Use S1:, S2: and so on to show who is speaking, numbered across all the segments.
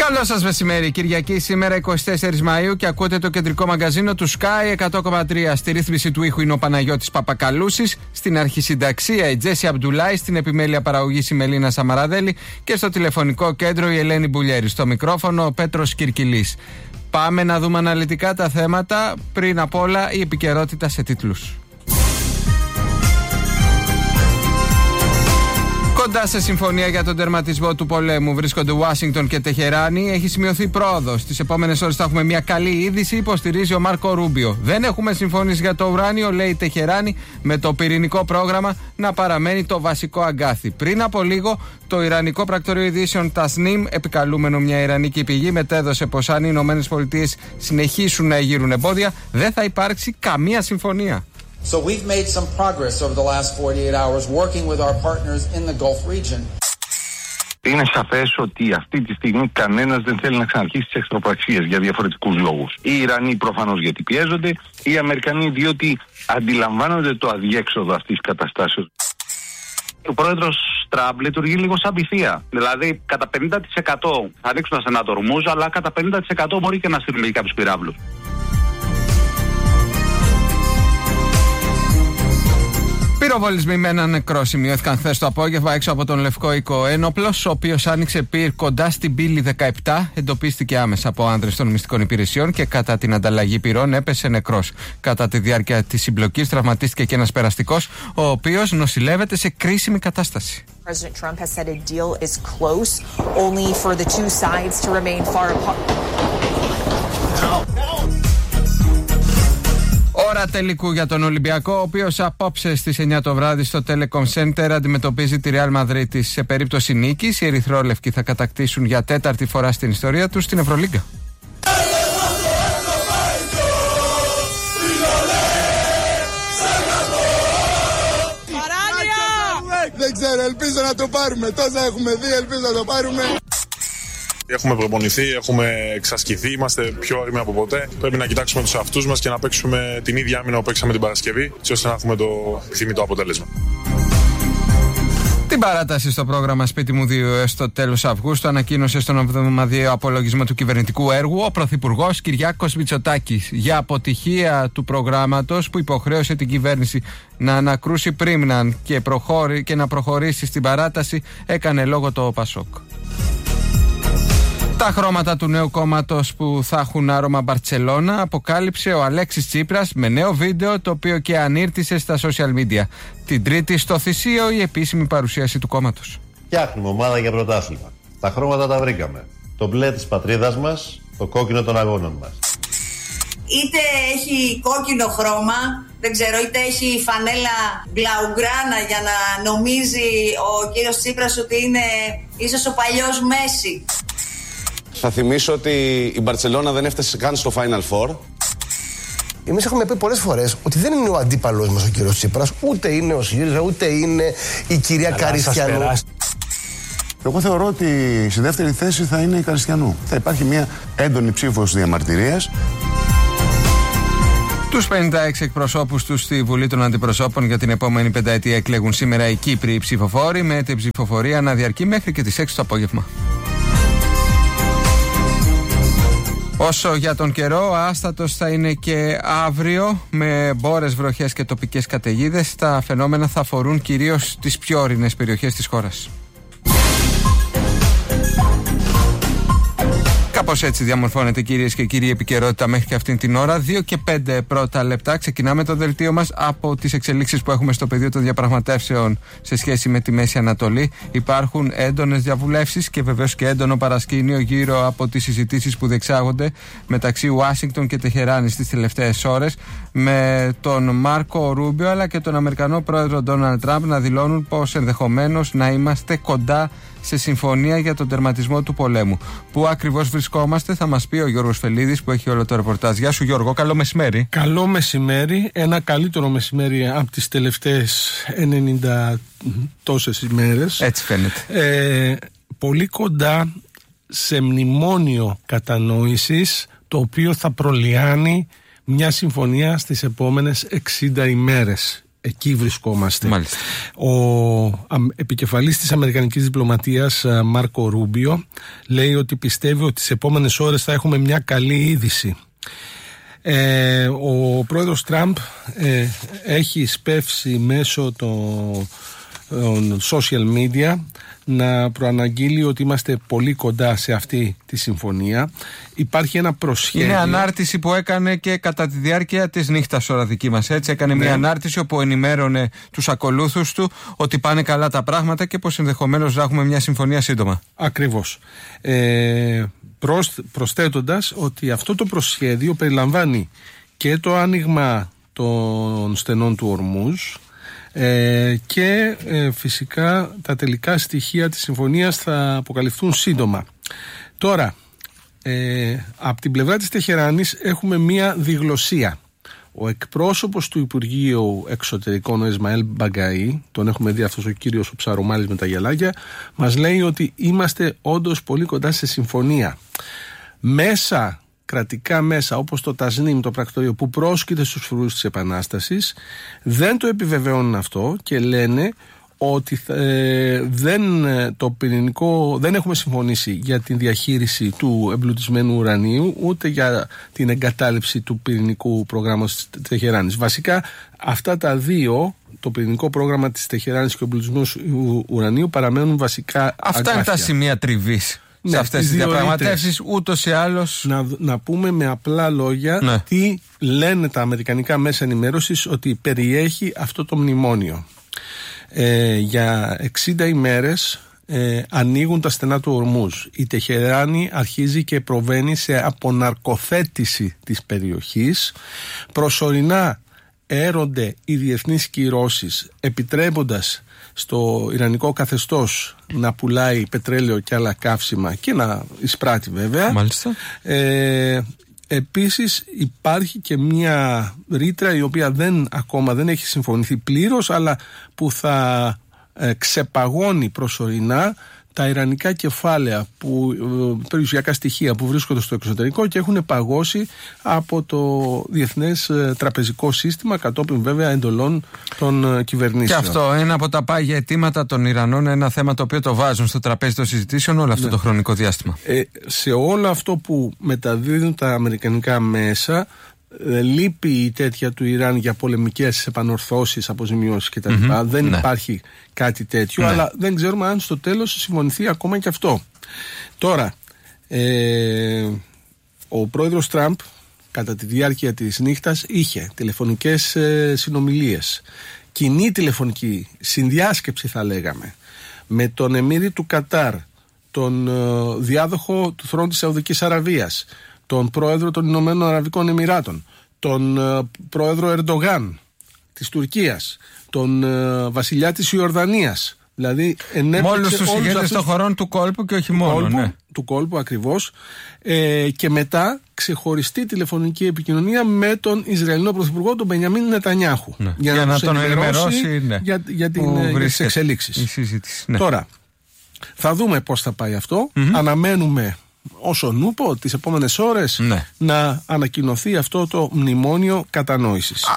S1: Καλό σας μεσημέρι, Κυριακή σήμερα 24 Μαΐου και ακούτε το κεντρικό μαγκαζίνο του Sky 100,3. Στη ρύθμιση του ήχου είναι ο Παναγιώτης Παπακαλούσης, στην αρχισυνταξία η Τζέσι Αμπντουλάη, στην επιμέλεια παραγωγής η Μελίνα Σαμαραδέλη και στο τηλεφωνικό κέντρο η Ελένη Μπουλιέρη. Στο μικρόφωνο ο Πέτρος Κυρκυλής. Πάμε να δούμε αναλυτικά τα θέματα, πριν απ' όλα η επικαιρότητα σε τίτλους. Κοντά σε συμφωνία για τον τερματισμό του πολέμου βρίσκονται Ουάσιγκτον και Τεχεράνη. Έχει σημειωθεί πρόοδος. Τις επόμενες ώρες θα έχουμε μια καλή είδηση, υποστηρίζει ο Μάρκο Ρούμπιο. Δεν έχουμε συμφωνήσει για το ουράνιο, λέει η Τεχεράνη, με το πυρηνικό πρόγραμμα να παραμένει το βασικό αγκάθι. Πριν από λίγο, το Ιρανικό πρακτορείο ειδήσεων Tasnim, επικαλούμενο μια Ιρανική πηγή, μετέδωσε πως αν οι ΗΠΑ συνεχίσουν να εγείρουν εμπόδια, δεν θα υπάρξει καμία συμφωνία.
S2: So we've made some progress over the last 48 hours working with our partners in the Gulf region.
S3: Είναι σαφές ότι αυτή τη στιγμή κανένας δεν θέλει να ξαναρχίσει τις εχθροπραξίες για διαφορετικούς λόγους. Οι Ιρανοί προφανώς γιατί πιέζονται, οι Αμερικανοί διότι αντιλαμβάνονται το αδιέξοδο αυτής της καταστάσεως. Ο πρόεδρος Τραμπ λειτουργεί λίγο σαν πυθία. Δηλαδή, κατά 50% θα ρίξουν σε ένα τορμούζ, αλλά κατά 50% μπορεί και να στείλουμε κάποιους πυράβλους.
S1: Πυροβολισμοί με έναν νεκρό σημειώθηκαν χθες το απόγευμα έξω από τον Λευκό Οίκο. Ένοπλος, ο οποίος άνοιξε πυρ κοντά στην πύλη 17, εντοπίστηκε άμεσα από άνδρες των μυστικών υπηρεσιών και κατά την ανταλλαγή πυρών έπεσε νεκρός. Κατά τη διάρκεια της συμπλοκής τραυματίστηκε και ένας περαστικός, ο οποίος νοσηλεύεται σε κρίσιμη κατάσταση.
S4: President Trump has said a deal is close, only for the two sides to remain far apart.
S1: Ώρα τελικού για τον Ολυμπιακό, ο οποίος απόψε στις 9 το βράδυ στο Telecom Center αντιμετωπίζει τη Real Madrid. Σε περίπτωση νίκης, οι ερυθρόλευκοι θα κατακτήσουν για τέταρτη φορά στην ιστορία τους την Ευρωλίγκα.
S5: Δεν ξέρω, ελπίζω να το πάρουμε. Τόσα έχουμε δει, ελπίζω να το πάρουμε.
S6: Έχουμε προπονηθεί, έχουμε εξασκηθεί, είμαστε πιο όριμοι από ποτέ. Πρέπει να κοιτάξουμε τους εαυτούς μας και να παίξουμε την ίδια άμυνα που παίξαμε την Παρασκευή, έτσι ώστε να έχουμε το επιθυμητό αποτέλεσμα.
S1: Την παράταση στο πρόγραμμα Σπίτι μου 2 έως το τέλος Αυγούστου ανακοίνωσε στον εβδομαδιαίο απολογισμό του κυβερνητικού έργου ο Πρωθυπουργός Κυριάκος Μητσοτάκης για αποτυχία του προγράμματος που υποχρέωσε την κυβέρνηση να ανακρούσει πρίμναν και να προχωρήσει στην παράταση. Έκανε λόγο το ΠΑΣΟΚ. Τα χρώματα του νέου κόμματος που θα έχουν άρωμα Μπαρτσελώνα αποκάλυψε ο Αλέξης Τσίπρας με νέο βίντεο, το οποίο και ανήρτησε στα social media. Την Τρίτη στο Θησίο η επίσημη παρουσίαση του κόμματος.
S7: Φτιάχνουμε ομάδα για πρωτάθλημα. Τα χρώματα τα βρήκαμε. Το μπλε της πατρίδας μας, το κόκκινο των αγώνων μας.
S8: Είτε έχει κόκκινο χρώμα, δεν ξέρω, είτε έχει φανέλα μπλαουγκράνα για να νομίζει ο κύριος Τσίπρας ότι είναι ίσως ο παλιός Μέση.
S9: Θα θυμίσω ότι η Μπαρτσελώνα δεν έφτασε καν στο Final Four.
S10: Εμείς έχουμε πει πολλές φορές ότι δεν είναι ο αντίπαλος μας ο κύριος Τσίπρας, ούτε είναι ο ΣΥΡΙΖΑ, ούτε είναι η κυρία Καριστιανού.
S5: Εγώ θεωρώ ότι στη δεύτερη θέση θα είναι η Καριστιανού. Θα υπάρχει μια έντονη ψήφος διαμαρτυρίας.
S1: Τους 56 εκπροσώπους τους στη Βουλή των Αντιπροσώπων για την επόμενη πενταετία εκλέγουν σήμερα οι Κύπριοι ψηφοφόροι, με την ψηφοφορία να διαρκεί μέχρι και τις 6 το απόγευμα. Όσο για τον καιρό, άστατος θα είναι και αύριο, με μπόρες, βροχές και τοπικές καταιγίδες. Τα φαινόμενα θα αφορούν κυρίως τις πιο ορεινές περιοχές της χώρας. Κάπως έτσι διαμορφώνεται, κυρίες και κύριοι, η επικαιρότητα μέχρι και αυτήν την ώρα. 2 και 5 πρώτα λεπτά. Ξεκινάμε το δελτίο μας από τις εξελίξεις που έχουμε στο πεδίο των διαπραγματεύσεων σε σχέση με τη Μέση Ανατολή. Υπάρχουν έντονες διαβουλεύσεις και βεβαίως και έντονο παρασκήνιο γύρω από τις συζητήσεις που διεξάγονται μεταξύ Ουάσιγκτον και Τεχεράνη στις τελευταίες ώρες, με τον Μάρκο Ρούμπιο αλλά και τον Αμερικανό πρόεδρο Ντόναλντ Τραμπ να δηλώνουν πως ενδεχομένως να είμαστε κοντά σε συμφωνία για τον τερματισμό του πολέμου. Πού ακριβώς βρισκόμαστε θα μας πει ο Γιώργος Φελίδης, που έχει όλο το ρεπορτάζ. Γεια σου Γιώργο, καλό μεσημέρι.
S11: Καλό μεσημέρι, ένα καλύτερο μεσημέρι από τις τελευταίες 90 τόσες ημέρες.
S1: Έτσι φαίνεται.
S11: Πολύ κοντά σε μνημόνιο κατανόησης, το οποίο θα προλιάνει μια συμφωνία στις επόμενες 60 ημέρες. εκεί βρισκόμαστε.
S1: Μάλιστα.
S11: Ο επικεφαλής της Αμερικανικής Διπλωματίας, Μάρκο Ρούμπιο, λέει ότι πιστεύει ότι τις επόμενες ώρες θα έχουμε μια καλή είδηση. Ο πρόεδρος Τραμπ έχει σπεύσει μέσω των social media να προαναγγείλει ότι είμαστε πολύ κοντά σε αυτή τη συμφωνία. Υπάρχει ένα προσχέδιο.
S1: Είναι ανάρτηση που έκανε και κατά τη διάρκεια της νύχτας ώρα δική μας. Έτσι έκανε μια ανάρτηση όπου ενημέρωνε τους ακολούθους του ότι πάνε καλά τα πράγματα και πως ενδεχομένως να έχουμε μια συμφωνία σύντομα.
S11: Ακριβώς. Προσθέτοντας ότι αυτό το προσχέδιο περιλαμβάνει και το άνοιγμα των στενών του Ορμούζ και φυσικά τα τελικά στοιχεία της συμφωνίας θα αποκαλυφθούν σύντομα. Τώρα, από την πλευρά της Τεχεράνης έχουμε μία διγλωσία. Ο εκπρόσωπος του Υπουργείου Εξωτερικών, ο Ισμαήλ Μπαγκαή, τον έχουμε δει αυτός ο κύριος ο ψαρομάλης με τα γυαλάκια, μας λέει ότι είμαστε όντως πολύ κοντά σε συμφωνία. Μέσα, κρατικά μέσα όπως το Τασνίμ, το πρακτορείο που πρόσκειται στους φρουρούς της Επανάστασης, δεν το επιβεβαιώνουν αυτό και λένε ότι δεν έχουμε συμφωνήσει για την διαχείριση του εμπλουτισμένου ουρανίου ούτε για την εγκατάλειψη του πυρηνικού προγράμματος της Τεχεράνης. Βασικά αυτά τα δύο, το πυρηνικό πρόγραμμα της Τεχεράνης και ο εμπλουτισμένος ουρανίου, παραμένουν βασικά
S1: αυτά είναι τα σημεία τριβής σε αυτές τις διαπραγματεύσεις, ούτως ή άλλως.
S11: Να πούμε με απλά λόγια τι λένε τα αμερικανικά μέσα ενημέρωσης ότι περιέχει αυτό το μνημόνιο. Για 60 ημέρες ανοίγουν τα στενά του Ορμούζ. Η Τεχεράνη αρχίζει και προβαίνει σε αποναρκοθέτηση της περιοχής. Προσωρινά έρονται οι διεθνείς κυρώσεις, επιτρέποντας στο ιρανικό καθεστώς να πουλάει πετρέλαιο και άλλα καύσιμα και να εισπράττει βέβαια.
S1: Μάλιστα.
S11: Επίσης υπάρχει και μια ρήτρα η οποία ακόμα δεν έχει συμφωνηθεί πλήρως, αλλά που θα ξεπαγώνει προσωρινά τα ιρανικά κεφάλαια, περιουσιακά στοιχεία που βρίσκονται στο εξωτερικό και έχουν παγώσει από το διεθνές τραπεζικό σύστημα, κατόπιν βέβαια εντολών των κυβερνήσεων.
S1: Και αυτό είναι από τα πάγια αιτήματα των Ιρανών, ένα θέμα το οποίο το βάζουν στο τραπέζι των συζητήσεων όλο αυτό το χρονικό διάστημα.
S11: Σε όλο αυτό που μεταδίδουν τα αμερικανικά μέσα, λείπει η τέτοια του Ιράν για πολεμικές επανορθώσεις, αποζημιώσεις κτλ. Δεν υπάρχει κάτι τέτοιο, αλλά δεν ξέρουμε αν στο τέλος συμφωνηθεί ακόμα και αυτό. Τώρα, ο πρόεδρος Τραμπ κατά τη διάρκεια της νύχτας είχε τηλεφωνικές συνομιλίες, κοινή τηλεφωνική συνδιάσκεψη θα λέγαμε, με τον Εμμύρη του Κατάρ, τον διάδοχο του θρόνου της Σαουδικής Αραβίας, τον πρόεδρο των Ηνωμένων Αραβικών Εμιράτων, τον πρόεδρο Ερντογάν της Τουρκίας, τον βασιλιά της Ιορδανίας. Δηλαδή
S1: με όλους τους ηγέτες των χωρών του κόλπου και όχι μόνο.
S11: Του κόλπου ακριβώς. Και μετά ξεχωριστή τηλεφωνική επικοινωνία με τον Ισραηλινό Πρωθυπουργό, τον Μπενιαμίν Νετανιάχου.
S1: Για να τον ενημερώσει
S11: για τις εξελίξεις. Τώρα, θα δούμε πώς θα πάει αυτό. Αναμένουμε όσο νούπο τις επόμενες ώρες να ανακοινωθεί αυτό το μνημόνιο κατανόησης.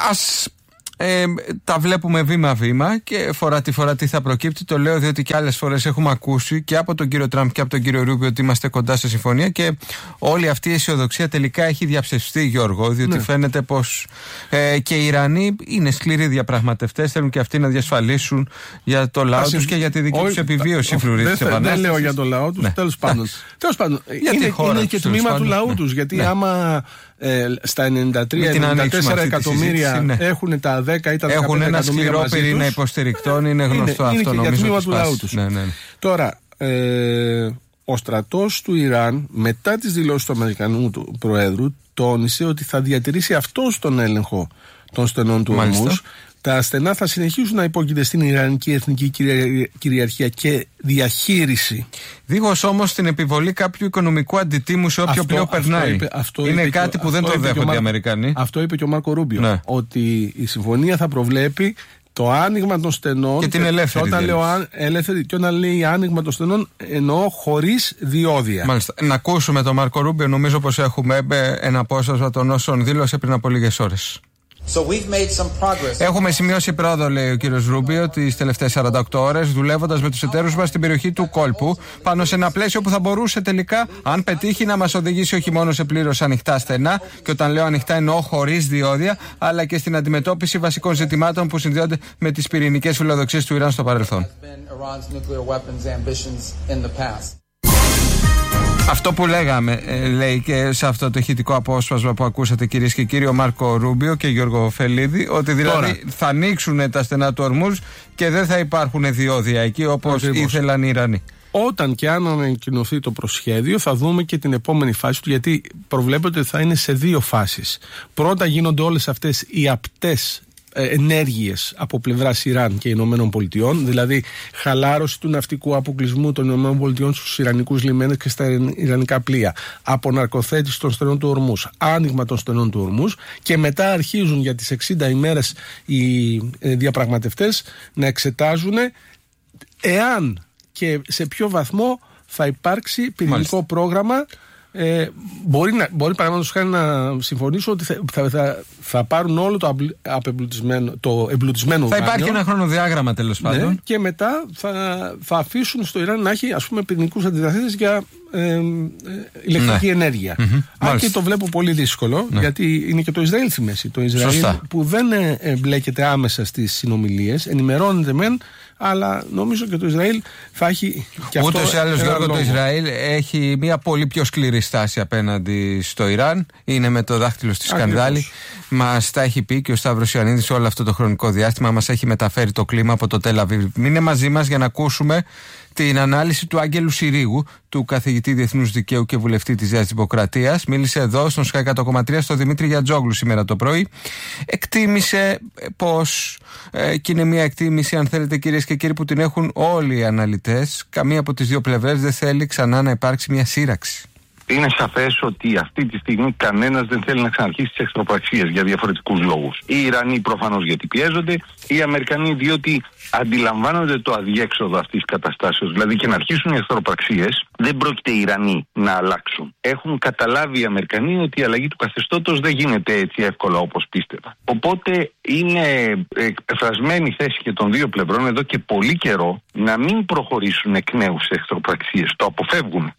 S1: Τα βλέπουμε βήμα-βήμα και φορά τη φορά τι θα προκύπτει. Το λέω διότι και άλλες φορές έχουμε ακούσει και από τον κύριο Τραμπ και από τον κύριο Ρούμπιο ότι είμαστε κοντά σε συμφωνία και όλη αυτή η αισιοδοξία τελικά έχει διαψευστεί, Γιώργο, διότι φαίνεται πως και οι Ιρανοί είναι σκληροί διαπραγματευτές, θέλουν και αυτοί να διασφαλίσουν για το λαό τους και για τη δική τους επιβίωση.
S11: Δεν λέω για το λαό τους, τέλος πάντων. Είναι και τμήμα του λαού τους, γιατί άμα στα 93-94 εκατομμύρια έχουν τα 10 ή τα 15
S1: έχουν ένα σκληρό πυρήνα υποστηρικτών, είναι γνωστό αυτό, νομίζω.
S11: Τώρα, ο στρατός του Ιράν, μετά τις δηλώσεις του Αμερικανού του Προέδρου, τόνισε ότι θα διατηρήσει αυτός τον έλεγχο των στενών του Ορμούζ. Τα στενά θα συνεχίσουν να υπόκειται στην Ιρανική εθνική κυριαρχία και διαχείριση.
S1: Δίχως όμως την επιβολή κάποιου οικονομικού αντιτίμου σε όποιο πλοίο περνάει. Είναι κάτι που δεν το δέχονται οι Αμερικανοί.
S11: Αυτό είπε και ο Μάρκο Ρούμπιο. Ότι η συμφωνία θα προβλέπει το άνοιγμα των στενών.
S1: Και την ελεύθερη.
S11: Και όταν λέει άνοιγμα των στενών, εννοώ χωρίς διόδια.
S1: Μάλιστα. Να ακούσουμε τον Μάρκο Ρούμπιο. Νομίζω πως έχουμε ένα απόσπασμα των όσων δήλωσε πριν από λίγες ώρες. Έχουμε σημειώσει πρόοδο, λέει ο κύριος Ρούμπιο, τις τελευταίες 48 ώρες, δουλεύοντας με τους εταίρους μας στην περιοχή του κόλπου, πάνω σε ένα πλαίσιο που θα μπορούσε τελικά, αν πετύχει, να μας οδηγήσει όχι μόνο σε πλήρως ανοιχτά στενά, και όταν λέω ανοιχτά εννοώ χωρίς διόδια, αλλά και στην αντιμετώπιση βασικών ζητημάτων που συνδέονται με τις πυρηνικές φιλοδοξίες του Ιράν στο παρελθόν. Αυτό που λέγαμε, λέει και σε αυτό το ηχητικό απόσπασμα που ακούσατε, κυρίες και κύριοι, ο Μάρκο Ρούμπιο και Γιώργο Φελίδη, ότι δηλαδή θα ανοίξουν τα στενά του Ορμούζ και δεν θα υπάρχουν διόδια εκεί όπως ήθελαν οι Ιρανοί.
S11: Όταν και αν ανακοινωθεί το προσχέδιο, θα δούμε και την επόμενη φάση του, γιατί προβλέπεται ότι θα είναι σε δύο φάσεις. Πρώτα γίνονται όλες αυτές οι απτές ενέργειες από πλευράς Ιράν και Ηνωμένων Πολιτειών, δηλαδή χαλάρωση του ναυτικού αποκλεισμού των Ηνωμένων Πολιτειών στους Ιρανικούς λιμένες και στα Ιρανικά πλοία, αποναρκοθέτηση των στενών του Ορμούζ, άνοιγμα των στενών του Ορμούζ, και μετά αρχίζουν για τις 60 ημέρες οι διαπραγματευτές να εξετάζουν εάν και σε ποιο βαθμό θα υπάρξει πυρηνικό πρόγραμμα. Μπορεί παραδείγματος χάρη να συμφωνήσω ότι θα πάρουν όλο το εμπλουτισμένο ουράνιο.
S1: Θα υπάρχει ένα χρονοδιάγραμμα, τέλος πάντων.
S11: Ναι, και μετά θα αφήσουν στο Ιράν να έχει, ας πούμε, πυρηνικούς αντιδραστές για ηλεκτρική ενέργεια. Αν και το βλέπω πολύ δύσκολο, γιατί είναι και το Ισραήλ στη μέση. Το Ισραήλ που δεν εμπλέκεται άμεσα στις συνομιλίες, ενημερώνεται μεν, αλλά νομίζω και το Ισραήλ θα έχει και αυτό.
S1: Ούτως ή άλλως, Γιώργο, το Ισραήλ έχει μια πολύ πιο σκληρή στάση απέναντι στο Ιράν. Είναι με το δάχτυλο στη σκανδάλη. Μας τα έχει πει και ο Σταύρος Ιωαννίδης όλο αυτό το χρονικό διάστημα. Μας έχει μεταφέρει το κλίμα από το Τελ Αβίβ. Μείνε μαζί μας για να ακούσουμε την ανάλυση του Άγγελου Συρίγου, του καθηγητή Διεθνούς Δικαίου και βουλευτή της Νέας Δημοκρατίας. Μίλησε εδώ στον Sky 100,3 στο Δημήτρη Γιατζόγλου σήμερα το πρωί. Εκτίμησε πως, και είναι μια εκτίμηση, αν θέλετε, κυρίες και κύριοι, που την έχουν όλοι οι αναλυτές, καμία από τις δύο πλευρές δεν θέλει ξανά να υπάρξει μια σύραξη.
S3: Είναι σαφές ότι αυτή τη στιγμή κανένας δεν θέλει να ξαναρχίσει τις εχθροπραξίες για διαφορετικούς λόγους. Οι Ιρανοί προφανώς γιατί πιέζονται, οι Αμερικανοί διότι αντιλαμβάνονται το αδιέξοδο αυτής της καταστάσεως. Δηλαδή και να αρχίσουν οι εχθροπραξίες δεν πρόκειται οι Ιρανοί να αλλάξουν. Έχουν καταλάβει οι Αμερικανοί ότι η αλλαγή του καθεστώτος δεν γίνεται έτσι εύκολα όπως πίστευα. Οπότε είναι εκφρασμένη θέση και των δύο πλευρών εδώ και πολύ καιρό να μην προχωρήσουν εκ νέου σε εχθροπραξίες. Το αποφεύγουν.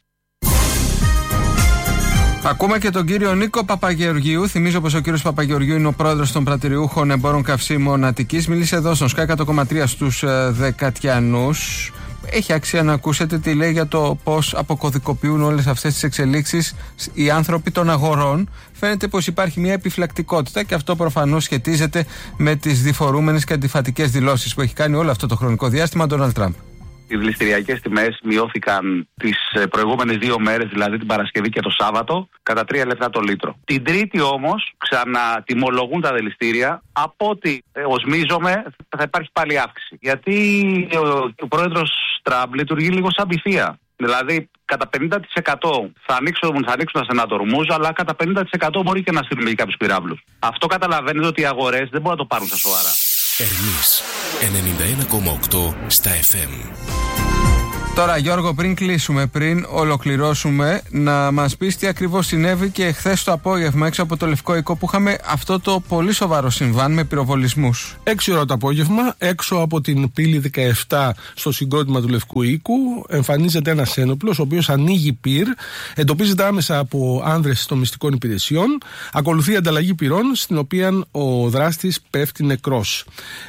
S1: Ακούμε και τον κύριο Νίκο Παπαγεωργίου. Θυμίζω πως ο κύριος Παπαγεωργίου είναι ο πρόεδρος των πρατηριούχων εμπόρων καυσίμων Αττικής. Μίλησε εδώ στον Sky 100,3 στους Δεκατιανούς. Έχει αξία να ακούσετε τι λέει για το πώς αποκωδικοποιούν όλες αυτές τις εξελίξεις οι άνθρωποι των αγορών. Φαίνεται πως υπάρχει μια επιφυλακτικότητα και αυτό προφανώς σχετίζεται με τις διφορούμενες και αντιφατικές δηλώσεις που έχει κάνει όλο αυτό το χρονικό διάστημα ο Ντόναλντ Τραμπ.
S12: Οι δηληστηριακές τιμές μειώθηκαν τις προηγούμενες 2 μέρες, δηλαδή την Παρασκευή και το Σάββατο, κατά 3 λεπτά το λίτρο. Την Τρίτη όμως ξανατιμολογούν τα δηληστήρια. Από ό,τι οσμίζομαι θα υπάρχει πάλι αύξηση. Γιατί ο πρόεδρος Τραμπ λειτουργεί λίγο σαν πυθία. Δηλαδή κατά 50% θα ανοίξουν τα στενά του Ορμούζ, αλλά κατά 50% μπορεί και να στείλουν κάποιους πυράβλους. Αυτό καταλαβαίνετε ότι οι αγορές δεν μπορούν να το πάρουν στα σοβαρά.
S13: Ερμής 91,8 στα FM.
S1: Τώρα, Γιώργο, πριν κλείσουμε, πριν ολοκληρώσουμε, να μας πεις τι ακριβώς συνέβη και χθες το απόγευμα έξω από το Λευκό Οίκο που είχαμε αυτό το πολύ σοβαρό συμβάν με πυροβολισμούς.
S11: 6 ώρα το απόγευμα, έξω από την πύλη 17 στο συγκρότημα του Λευκού Οίκου, εμφανίζεται ένας ένοπλος, ο οποίος ανοίγει πυρ, εντοπίζεται άμεσα από άνδρες των μυστικών υπηρεσιών, ακολουθεί ανταλλαγή πυρών, στην οποία ο δράστης πέφτει νεκρός.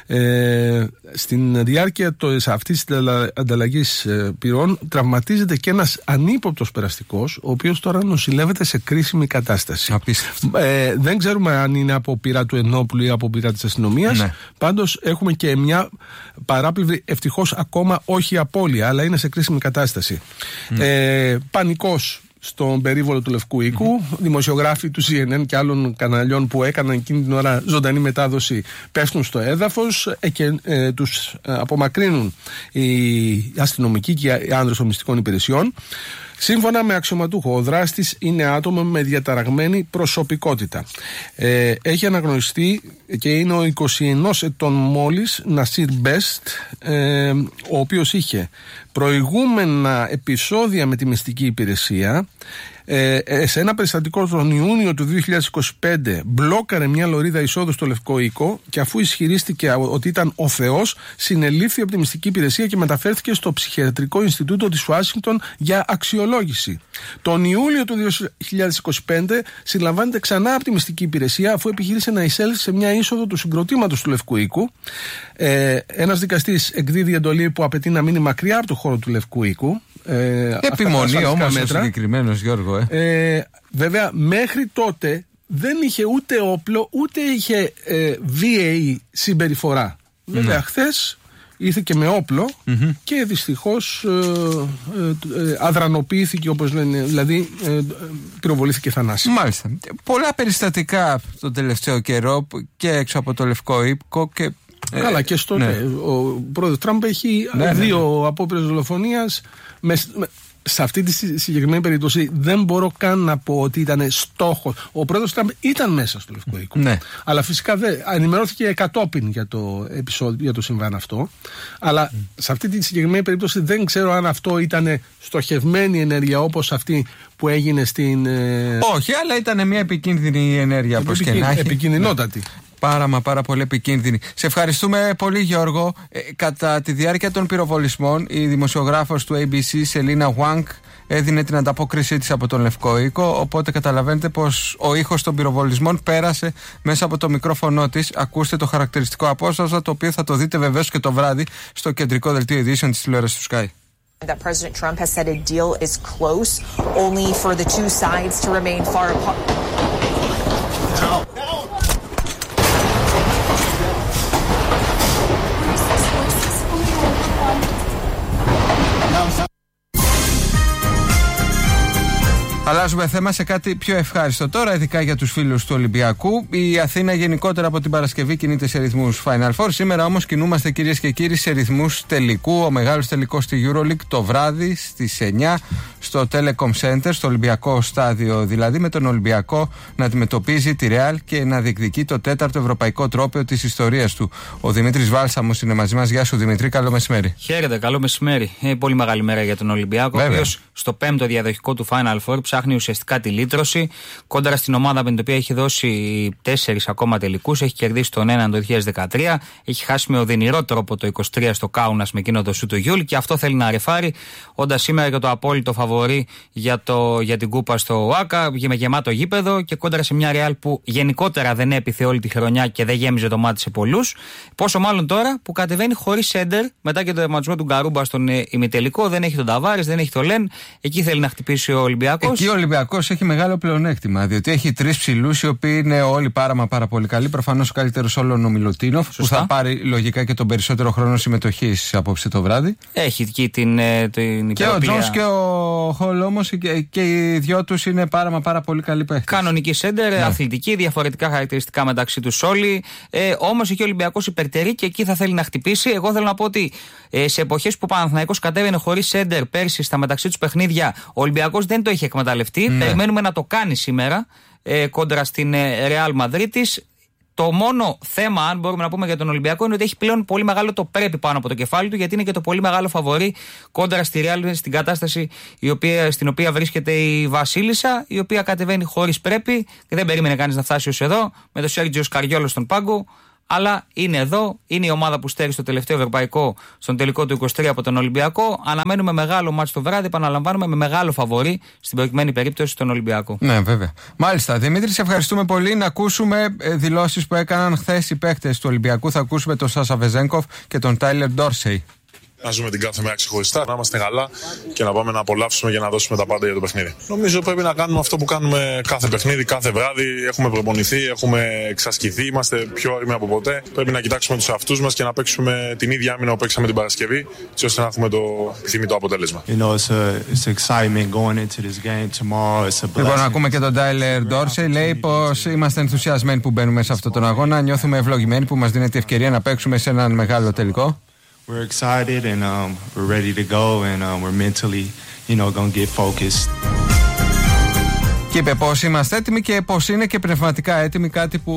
S11: Στην διάρκεια αυτής της ανταλλαγής πυρών τραυματίζεται και ένας ανύποπτος περαστικός, ο οποίος τώρα νοσηλεύεται σε κρίσιμη κατάσταση. Δεν ξέρουμε αν είναι από πυρά του ενόπλου ή από πυρά της αστυνομίας. Ναι. Πάντως έχουμε και μια παράπλευρη, ευτυχώς ακόμα όχι απώλεια, αλλά είναι σε κρίσιμη κατάσταση. Πανικός στον περίβολο του Λευκού Οίκου. Δημοσιογράφοι του CNN και άλλων καναλιών που έκαναν εκείνη την ώρα ζωντανή μετάδοση πέφτουν στο έδαφος και τους απομακρύνουν οι αστυνομικοί και οι άνδρες των μυστικών υπηρεσιών. Σύμφωνα με αξιωματούχο, ο δράστης είναι άτομο με διαταραγμένη προσωπικότητα. Έχει αναγνωριστεί και είναι ο 21 ετών μόλις Νασίρ Μπέστ, ο οποίος είχε προηγούμενα επεισόδια με τη μυστική υπηρεσία, Σε ένα περιστατικό τον Ιούνιο του 2025 μπλόκαρε μια λωρίδα εισόδου στο Λευκό Οίκο και αφού ισχυρίστηκε ότι ήταν ο Θεός, συνελήφθη από τη μυστική υπηρεσία και μεταφέρθηκε στο Ψυχιατρικό Ινστιτούτο της Ουάσιγκτον για αξιολόγηση. Τον Ιούλιο του 2025 συλλαμβάνεται ξανά από τη μυστική υπηρεσία αφού επιχείρησε να εισέλθει σε μια είσοδο του συγκροτήματος του Λευκού Οίκου. Ένας δικαστής εκδίδει εντολή που απαιτεί να μείνει μακριά από το χώρο του Λευκού Οίκου.
S1: Επιμονή όμως ο συγκεκριμένος, Γιώργο.
S11: Βέβαια μέχρι τότε δεν είχε ούτε όπλο ούτε είχε βίαιη συμπεριφορά. Βέβαια χθες ήρθε και με όπλο και δυστυχώς αδρανοποιήθηκε, όπως λένε, δηλαδή πυροβολήθηκε θανάσιμα.
S1: Μάλιστα. Πολλά περιστατικά τον τελευταίο καιρό και έξω από το Λευκό Οίκο και...
S11: Καλά, και στο ο πρόεδρος Τραμπ έχει δύο απόπειρες δολοφονίας. Σε αυτή τη συγκεκριμένη περίπτωση δεν μπορώ καν να πω ότι ήταν στόχος. Ο πρόεδρος Τραμπ ήταν μέσα στο Λευκό Οίκο. Αλλά φυσικά ενημερώθηκε κατόπιν για το επεισόδιο, για το συμβάν αυτό. Αλλά σε αυτή τη συγκεκριμένη περίπτωση δεν ξέρω αν αυτό ήταν στοχευμένη ενέργεια όπως αυτή που έγινε στην...
S1: Όχι, αλλά ήταν μια επικίνδυνη ενέργεια, όπως και να έχει.
S11: Επικίνδυνότατη.
S1: Πάρα πολύ επικίνδυνη. Σε ευχαριστούμε πολύ, Γιώργο. Κατά τη διάρκεια των πυροβολισμών, η δημοσιογράφος του ABC, Σελίνα Γουάνγκ, έδινε την ανταπόκρισή της από τον Λευκό Οίκο, οπότε καταλαβαίνετε πως ο ήχος των πυροβολισμών πέρασε μέσα από το μικρόφωνο της. Ακούστε το χαρακτηριστικό απόσπασμα, το οποίο θα το δείτε βεβαίως και το βράδυ στο κεντρικό δελτίο ειδήσεων της τηλεόρασης του Sky.
S4: That President Trump has said a deal is close, only for the two sides to remain far apart.
S1: Αλλάζουμε θέμα σε κάτι πιο ευχάριστο τώρα, ειδικά για τους φίλους του Ολυμπιακού. Η Αθήνα γενικότερα από την Παρασκευή κινείται σε ρυθμούς Final Four. Σήμερα όμως κινούμαστε, κυρίες και κύριοι, σε ρυθμούς τελικού. Ο μεγάλος τελικός στη EuroLeague το βράδυ στις 9 στο Telecom Center, στο Ολυμπιακό στάδιο δηλαδή, με τον Ολυμπιακό να αντιμετωπίζει τη Real και να διεκδικεί το 4ο ευρωπαϊκό τρόπαιο της ιστορίας του. Ο Δημήτρης Βάλσαμος είναι μαζί μας. Γεια σου, Δημήτρη, καλό μεσημέρι.
S14: Χαίρετε, καλό μεσημέρι. Πολύ μεγάλη μέρα για τον Ολυμπιακό, ο οποίος στο 5ο διαδοχικό του Final Four ψάχνει ουσιαστικά τη λύτρωση κόντρα στην ομάδα με την οποία έχει δώσει 4 ακόμα τελικούς. Έχει κερδίσει τον έναν το 2013, έχει χάσει με οδυνηρό τρόπο το 23 στο Κάουνας με εκείνο το σου του Γιούλ και αυτό θέλει να ρεφάρει, όντας σήμερα και το απόλυτο φαβορί για την κούπα στο ΟΑΚΑ, με γεμάτο γήπεδο και κόντρα σε μια Real που γενικότερα δεν έπιθε όλη τη χρονιά και δεν γέμιζε το μάτι σε πολλούς. Πόσο μάλλον τώρα που κατεβαίνει χωρίς σέντερ μετά και το τερματισμό του Γκαρούμπα στον ημιτελικό. Δεν έχει τον Ταβάρες, δεν έχει τον Λεν. Εκεί θέλει να χτυπήσει ο Ολυμπιακός.
S1: Εκεί ο Ολυμπιακός έχει μεγάλο πλεονέκτημα, διότι έχει 3 ψηλούς οι οποίοι είναι όλοι πάρα πολύ καλοί. Προφανώς ο καλύτερος όλων ο Μιλουτίνοφ, που θα πάρει λογικά και τον περισσότερο χρόνο συμμετοχής απόψε το βράδυ.
S14: Έχει εκεί την
S1: και ο Τζόνς και ο Χολ όμως και οι δυο τους είναι πάρα πολύ καλοί παίχτες.
S14: Κανονική σέντερ, αθλητική, διαφορετικά χαρακτηριστικά μεταξύ τους όλοι. Όμως εκεί ο Ολυμπιακός υπερτερεί και εκεί θα θέλει να χτυπήσει. Εγώ θέλω να πω ότι σε εποχές που ο Παναθηναϊκός κατέβαινε χωρίς σέντερ πέρσι στα μεταξύ τους παιχνίδια, ο Ολυμπιακός δεν το είχε εκμεταλλευτεί. Περιμένουμε να το κάνει σήμερα κόντρα στην Real Madrid. Το μόνο θέμα, αν μπορούμε να πούμε για τον Ολυμπιακό, είναι ότι έχει πλέον πολύ μεγάλο το πρέπει πάνω από το κεφάλι του, γιατί είναι και το πολύ μεγάλο φαβορί κόντρα στη Real, στην κατάσταση στην οποία βρίσκεται η Βασίλισσα, η οποία κατεβαίνει χωρίς πρέπει και δεν περίμενε κανείς να φτάσει ως εδώ, με τον Σέργιο Σκαριόλο στον πάγκο. Αλλά είναι εδώ, είναι η ομάδα που στέρισε το τελευταίο ευρωπαϊκό στον τελικό του 23 από τον Ολυμπιακό. Αναμένουμε μεγάλο μάτς το βράδυ, επαναλαμβάνουμε, με μεγάλο φαβορί στην προκειμένη περίπτωση τον Ολυμπιακό.
S1: Ναι, βέβαια. Μάλιστα. Δημήτρη, σε ευχαριστούμε πολύ. Να ακούσουμε δηλώσεις που έκαναν χθες οι παίκτες του Ολυμπιακού. Θα ακούσουμε τον Σάσα Βεζένκοφ και τον Τάιλερ Ντόρσεϊ.
S6: Να ζούμε την κάθε μέρα ξεχωριστά, να είμαστε καλά και να πάμε να απολαύσουμε και να δώσουμε τα πάντα για το παιχνίδι. Νομίζω πρέπει να κάνουμε αυτό που κάνουμε κάθε παιχνίδι, κάθε βράδυ. Έχουμε προπονηθεί, έχουμε εξασκηθεί, είμαστε πιο όριμοι από ποτέ. Πρέπει να κοιτάξουμε τους εαυτούς μας και να παίξουμε την ίδια άμυνα που παίξαμε την Παρασκευή, έτσι ώστε να έχουμε το επιθυμητό αποτέλεσμα.
S1: Λοιπόν, να ακούμε και τον Τάιλερ Ντόρσεϊ. Λέει πως είμαστε ενθουσιασμένοι που μπαίνουμε σε αυτόν τον αγώνα. Νιώθουμε ευλογημένοι που μας δίνεται η ευκαιρία να παίξουμε σε έναν μεγάλο τελικό.
S15: We're excited and we're ready to go and we're mentally, going to get focused.
S1: Και είπε πως είμαστε έτοιμοι και πως είναι και πνευματικά έτοιμοι, κάτι που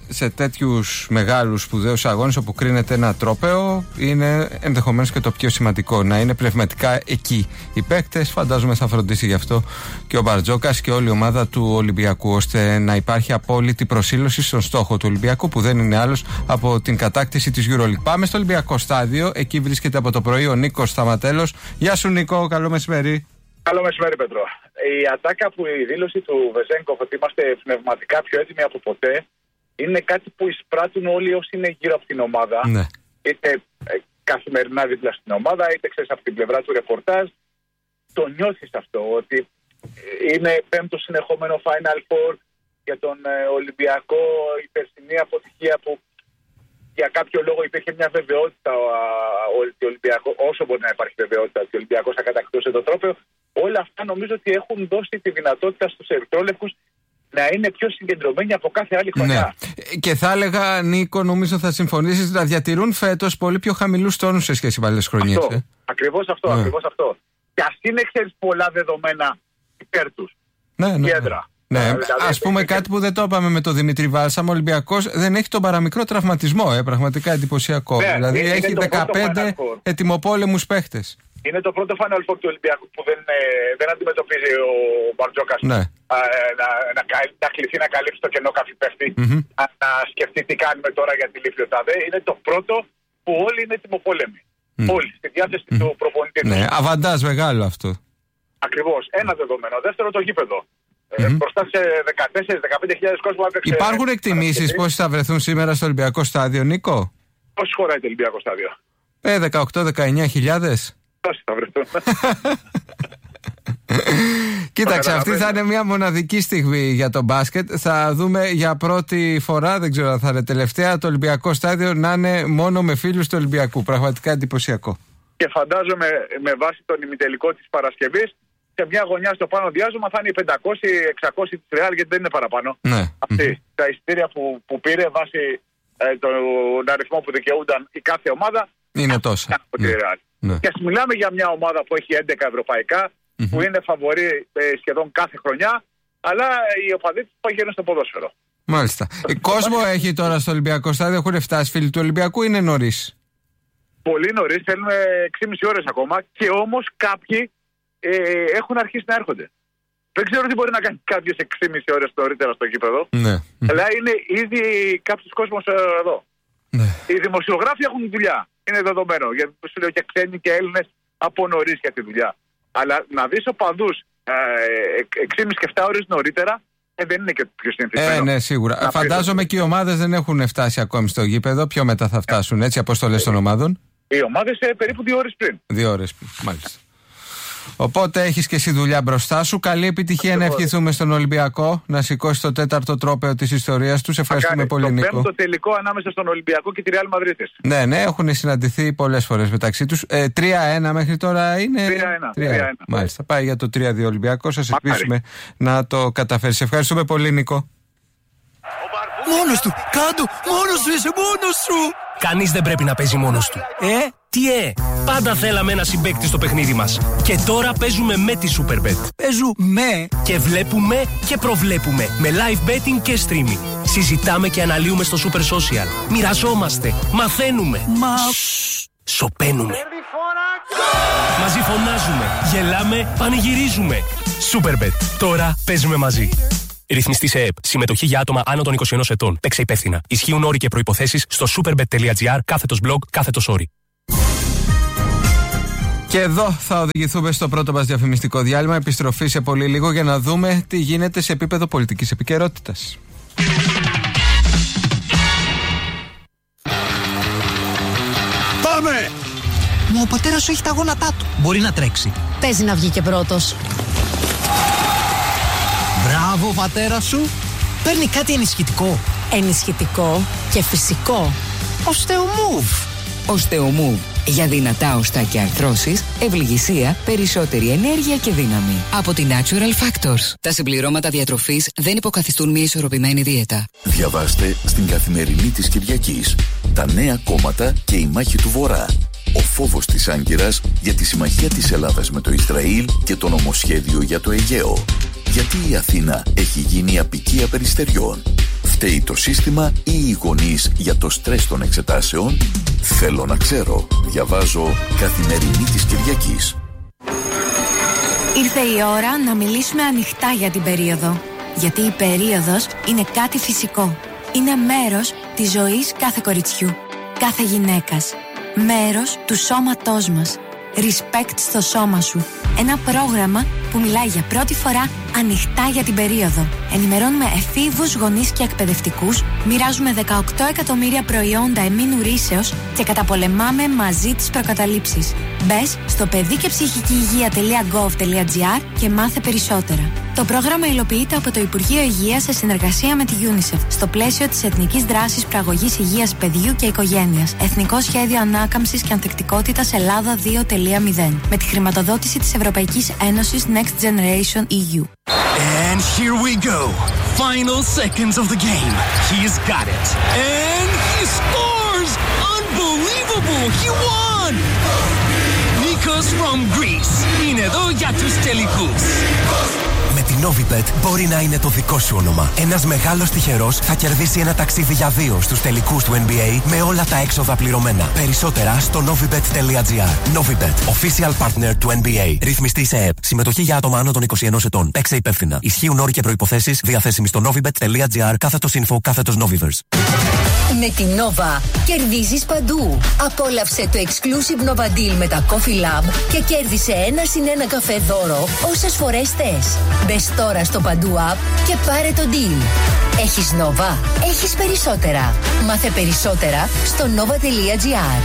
S1: σε τέτοιους μεγάλους σπουδαίους αγώνες όπου κρίνεται ένα τρόπαιο είναι ενδεχομένως και το πιο σημαντικό. Να είναι πνευματικά εκεί οι παίκτες. Φαντάζομαι θα φροντίσει γι' αυτό και ο Μπαρτζόκας και όλη η ομάδα του Ολυμπιακού, ώστε να υπάρχει απόλυτη προσήλωση στον στόχο του Ολυμπιακού, που δεν είναι άλλος από την κατάκτηση της EuroLeague. Πάμε στο Ολυμπιακό στάδιο. Εκεί βρίσκεται από το πρωί ο Νίκος Σταματέλος. Γεια σου, Νίκο, καλό μεσημέρι.
S16: Καλό μεσημέρι, Πέτρο. Η ατάκα που η δήλωση του Βεζένκοφ ότι είμαστε πνευματικά πιο έτοιμοι από ποτέ είναι κάτι που εισπράττουν όλοι όσοι είναι γύρω από την ομάδα. Ναι. Είτε καθημερινά δίπλα στην ομάδα, είτε ξέρεις από την πλευρά του ρεπορτάζ. Το νιώθεις αυτό, ότι είναι πέμπτο συνεχόμενο Final Four για τον Ολυμπιακό, η περσινή αποτυχία που για κάποιο λόγο υπήρχε μια βεβαιότητα ότι ο Ολυμπιακός, όσο μπορεί να υπάρχει βεβαιότητα ότι ο Ολυμπιακός θα κατακτούσε το τρόπαιο. Όλα αυτά νομίζω ότι έχουν δώσει τη δυνατότητα στους ερυθρόλευκους να είναι πιο συγκεντρωμένοι από κάθε άλλη χρονιά.
S1: Ναι. Και θα έλεγα, Νίκο, νομίζω θα συμφωνήσεις, να διατηρούν φέτος πολύ πιο χαμηλούς τόνους σε σχέση με άλλες χρονιές.
S16: Ακριβώς αυτό, ακριβώς αυτό. Και ας είναι, ξέρεις, πολλά δεδομένα υπέρ τους. Κέντρα.
S1: Ναι, δηλαδή, ας πούμε κάτι που δεν το είπαμε με τον Δημήτρη Βάλσαμ, ο Ολυμπιακός δεν έχει τον παραμικρό τραυματισμό, πραγματικά εντυπωσιακό. Ναι, δηλαδή έχει 15 ετοιμοπόλεμους παίχτες.
S16: Είναι το πρώτο Final Four του Ολυμπιακού που δεν αντιμετωπίζει ο Μπαρτζόκας να κληθεί να καλύψει το κενό κάποιου παίχτη, να σκεφτεί τι κάνουμε τώρα για τη λήφθη ο τάδε. Είναι το πρώτο που όλοι είναι ετοιμοπόλεμοι. Όλοι, στη διάθεση του προπονητή.
S1: Ναι, αβαντάζ μεγάλο αυτό.
S16: Ακριβώς, ένα δεδομένο. Δεύτερο, το γήπεδο. Μπροστά σε 14-15 κόσμο έπαιξε.
S1: Υπάρχουν εκτιμήσεις πόσοι θα βρεθούν σήμερα στο Ολυμπιακό στάδιο, Νίκο?
S16: Πόσοι χωράει το Ολυμπιακό στάδιο?
S1: 18-19 χιλιάδες.
S16: Πόσοι θα βρεθούν?
S1: Κοίταξε, αυτή θα είναι μια μοναδική στιγμή για το μπάσκετ. Θα δούμε για πρώτη φορά, δεν ξέρω αν θα είναι τελευταία, το Ολυμπιακό στάδιο να είναι μόνο με φίλους του Ολυμπιακού. Πραγματικά εντυπωσιακό.
S16: Και φαντάζομαι με βάση τον ημιτελικό της Παρασκευής, σε μια γωνιά στο πάνω διάζωμα θα είναι οι 500-600 της Ρεάλ, γιατί δεν είναι παραπάνω.
S1: Ναι.
S16: Αυτή, τα εισιτήρια που πήρε βάσει τον αριθμό που δικαιούνταν η κάθε ομάδα
S1: είναι τόσα.
S16: Ναι. Και ας μιλάμε για μια ομάδα που έχει 11 ευρωπαϊκά, που είναι φαβορί σχεδόν κάθε χρονιά, αλλά οι οπαδοί του παγαίνουν στο ποδόσφαιρο.
S1: Μάλιστα. Κόσμο έχει τώρα στο Ολυμπιακό στάδιο, έχουν φτάσει φίλοι του Ολυμπιακού, είναι νωρίς?
S16: Πολύ νωρίς, θέλουμε 6,5 ώρες ακόμα, και όμως κάποιοι έχουν αρχίσει να έρχονται. Δεν ξέρω τι μπορεί να κάνει κάποιος 6,5 ώρες νωρίτερα στο γήπεδο.
S1: Ναι.
S16: Αλλά είναι ήδη κάποιος κόσμος εδώ.
S1: Ναι.
S16: Οι δημοσιογράφοι έχουν δουλειά. Είναι δεδομένο. Γιατί σου λέω και ξένοι και Έλληνες από νωρίς για τη δουλειά. Αλλά να δεις οπαδούς 6,5 και 7 ώρες νωρίτερα δεν είναι και πιο συνηθισμένο.
S1: Ναι, σίγουρα. Φαντάζομαι και οι ομάδες δεν έχουν φτάσει ακόμη στο γήπεδο. Πιο μετά θα φτάσουν, έτσι, αποστολές των ομάδων.
S16: Οι ομάδες περίπου 2 ώρες πριν.
S1: 2 ώρες πριν, μάλιστα. Οπότε έχεις και εσύ δουλειά μπροστά σου. Καλή επιτυχία να ευχηθούμε στον Ολυμπιακό να σηκώσει το 4ο τρόπαιο της ιστορίας του. Ευχαριστούμε πολύ, Νίκο.
S16: Το 5ο τελικό ανάμεσα στον Ολυμπιακό και τη Ρεάλ Μαδρίτης.
S1: Ναι, έχουν συναντηθεί πολλές φορές μεταξύ τους. 3-1 μέχρι τώρα είναι.
S16: 3-1.
S1: Μάλιστα. Πάει για το 3-2 Ολυμπιακό. Σας ελπίσουμε να το καταφέρεις. Ευχαριστούμε πολύ, Νίκο.
S17: Μόνος του! Κάντο! Μόνος σου είσαι! Μόνος σου! Κανείς δεν πρέπει να παίζει μόνος του. Τι πάντα θέλαμε ένα συμπαίκτη στο παιχνίδι μας. Και τώρα παίζουμε με τη Superbet. Παίζουμε και βλέπουμε και προβλέπουμε. Με live betting και streaming. Συζητάμε και αναλύουμε στο Super Social. Μοιραζόμαστε. Μαθαίνουμε. Σωπαίνουμε. Μαζί φωνάζουμε. Γελάμε. Πανηγυρίζουμε. Superbet. Τώρα παίζουμε μαζί. Ρυθμιστή σε ΕΕΠ. Συμμετοχή για άτομα άνω των 21 ετών. Παίξε υπεύθυνα. Ισχύουν όροι και προϋποθέσεις στο superbet.gr/blog/όροι.
S1: Και εδώ θα οδηγηθούμε στο πρώτο μας διαφημιστικό διάλειμμα. Επιστροφή σε πολύ λίγο για να δούμε τι γίνεται σε επίπεδο πολιτικής επικαιρότητας.
S17: Πάμε! Μα ο πατέρας σου έχει τα γόνατά του. Μπορεί να τρέξει.
S18: Παίζει να βγει και πρώτος.
S17: Μπράβο, πατέρα σου. Παίρνει κάτι ενισχυτικό.
S18: Ενισχυτικό και φυσικό.
S17: Osteomove.
S19: Osteomove. Για δυνατά οστά και αρθρώσεις, ευληγησία, περισσότερη ενέργεια και δύναμη. Από τη Natural Factors. Τα συμπληρώματα διατροφής δεν υποκαθιστούν μια ισορροπημένη δίαιτα.
S20: Διαβάστε στην Καθημερινή της Κυριακής τα νέα κόμματα και η μάχη του Βορρά. Ο φόβος της Άγκυρας για τη συμμαχία της Ελλάδας με το Ισραήλ και το νομοσχέδιο για το Αιγαίο. Γιατί η Αθήνα έχει γίνει απικία περιστεριών. Φταίει το σύστημα ή οι γονείς για το στρες των εξετάσεων? Θέλω να ξέρω. Διαβάζω Καθημερινή της Κυριακής.
S21: Ήρθε η ώρα να μιλήσουμε ανοιχτά για την περίοδο. Γιατί η περίοδος είναι κάτι φυσικό. Είναι μέρος της ζωής κάθε κοριτσιού, κάθε γυναίκας. Μέρος του σώματός μας. Respect στο σώμα σου. Ένα πρόγραμμα που μιλάει για πρώτη φορά ανοιχτά για την περίοδο. Ενημερώνουμε εφήβους, γονείς και εκπαιδευτικούς, μοιράζουμε 18 εκατομμύρια προϊόντα εμήνου ρήσεως και καταπολεμάμε μαζί τις προκαταλήψεις. Μπες στο παιδικεψυχικηυγεία.gov.gr και μάθε περισσότερα. Το πρόγραμμα υλοποιείται από το Υπουργείο Υγείας σε συνεργασία με τη UNICEF στο πλαίσιο της Εθνικής Δράσης Προαγωγής Υγείας Παιδιού και Οικογένειας. Εθνικό Σχέδιο Ανάκαμψης και Ανθεκτικότητας Ελλάδα 2.0. Με τη χρηματοδότηση της Ευρωπαϊκής Ένωσης Next Generation EU.
S17: And here we go. Final seconds of the game. He's got it. And he scores! Unbelievable! He won! Nikos from Greece. Είναι εδώ για τους τελικούς.
S22: Με την Novibet μπορεί να είναι το δικό σου όνομα. Ένας μεγάλος τυχερός θα κερδίσει ένα ταξίδι για 2 στους τελικούς του NBA με όλα τα έξοδα πληρωμένα. Περισσότερα στο novibet.gr. Novibet, official partner του NBA. Ρυθμιστή σε ΕΕΠ. Συμμετοχή για άτομα άνω των 21 ετών. Παίξε υπεύθυνα. Ισχύουν όροι και προϋποθέσεις. Διαθέσιμοι στο novibet.gr. /info /Novivers.
S23: Με την Nova κερδίζεις παντού. Απόλαυσε το exclusive Nova Deal με τα Coffee Lab και κέρδισε 1+1 καφέ δώρο όσες φορές θες. Μπες τώρα στο Παντού App και πάρε το deal. Έχεις Nova, έχεις περισσότερα. Μάθε περισσότερα στο nova.gr.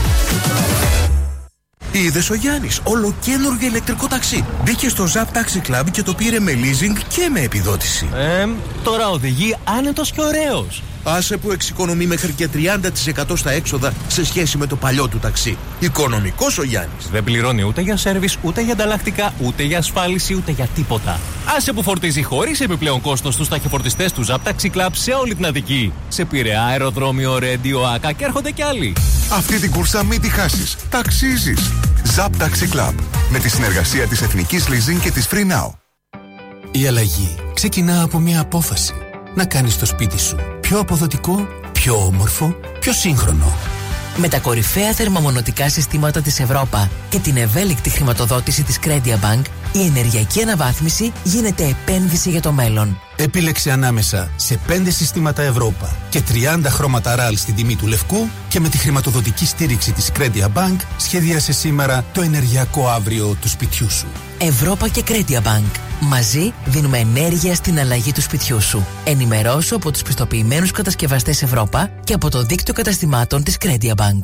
S24: Είδες ο Γιάννης, ολοκαίνουργιο ηλεκτρικό ταξί. Μπήκε στο Zap Taxi Club και το πήρε με leasing και με επιδότηση.
S25: Τώρα οδηγεί άνετος και ωραίος.
S24: Άσε που εξοικονομεί μέχρι και 30% στα έξοδα σε σχέση με το παλιό του ταξί. Οικονομικός ο Γιάννης.
S25: Δεν πληρώνει ούτε για σέρβις, ούτε για ανταλλακτικά, ούτε για ασφάλιση, ούτε για τίποτα. Άσε που φορτίζει χωρίς επιπλέον κόστος στους ταχυφορτιστές του Zap Taxi Club σε όλη την Αττική. Σε Πειραιά, αεροδρόμιο, Ρέντιο, Άκα και έρχονται κι άλλοι.
S26: Αυτή την κούρσα μην τη χάσεις. Ταξίζεις. Zap Taxi Club. Με τη συνεργασία της Εθνικής Leasing και της Free Now.
S27: Η αλλαγή ξεκινά από μια απόφαση. Να κάνεις το σπίτι σου πιο αποδοτικό, πιο όμορφο, πιο σύγχρονο.
S28: Με τα κορυφαία θερμομονωτικά συστήματα της Ευρώπα και την ευέλικτη χρηματοδότηση της Credia Bank, η ενεργειακή αναβάθμιση γίνεται επένδυση για το μέλλον.
S27: Επίλεξε ανάμεσα σε 5 συστήματα Ευρώπα και 30 χρώματα RAL στην τιμή του λευκού και με τη χρηματοδοτική στήριξη της Credia Bank σχεδίασε σήμερα το ενεργειακό αύριο του σπιτιού σου.
S28: Ευρώπα και Credia Bank. Μαζί δίνουμε ενέργεια στην αλλαγή του σπιτιού σου. Ενημερώσου από τους πιστοποιημένους κατασκευαστές Ευρώπα και από το δίκτυο καταστημάτων της Credia Bank.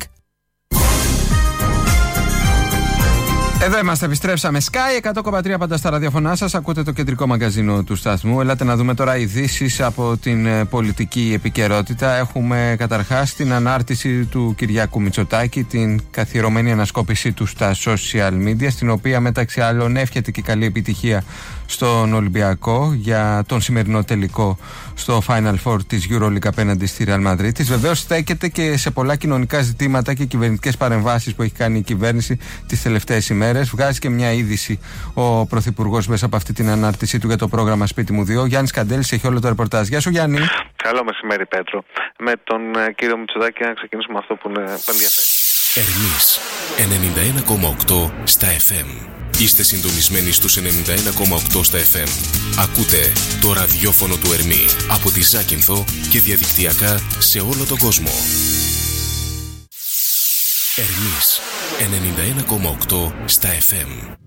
S1: Εδώ είμαστε, επιστρέψαμε. Sky 100,3 πάντα στα ραδιοφωνά σας. Ακούτε το κεντρικό μαγκαζίνο του σταθμού. Ελάτε να δούμε τώρα ειδήσεις από την πολιτική επικαιρότητα. Έχουμε καταρχάς την ανάρτηση του Κυριάκου Μητσοτάκη, την καθιερωμένη ανασκόπησή του στα social media, στην οποία μεταξύ άλλων εύχεται και καλή επιτυχία στον Ολυμπιακό για τον σημερινό τελικό στο Final Four της EuroLeague απέναντι στη Real Madrid. Βεβαίως στέκεται και σε πολλά κοινωνικά ζητήματα και κυβερνητικές παρεμβάσεις που έχει κάνει η κυβέρνηση τις τελευταίες ημέρες. Βγάζει και μια είδηση ο Πρωθυπουργός μέσα από αυτή την ανάρτησή του για το πρόγραμμα Σπίτι μου 2. Γιάννης Καντέλης έχει όλο το ρεπορτάζ. Γεια σου, Γιάννη.
S29: Καλό μεσημέρι, Πέτρο. Με τον κύριο Μητσοτάκη να ξεκινήσουμε αυτό που ενδιαφέρει.
S13: Ερμής 91,8 στα FM. Είστε συντονισμένοι στους 91,8 στα FM. Ακούτε το ραδιόφωνο του Ερμή από τη Ζάκυνθο και διαδικτυακά σε όλο τον κόσμο. Ερμής 91,8 στα FM.